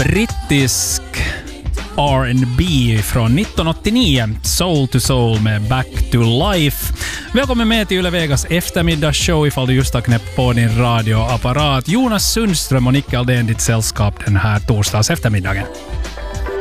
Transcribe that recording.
brittisk R&B från 1989, Soul to Soul med Back to Life. Välkommen med till Yle Vegas eftermiddagsshow ifall du just har knäppt på din radioapparat. Jonas Sundström och Nicke Aldén, ditt sällskap den här torsdags eftermiddagen.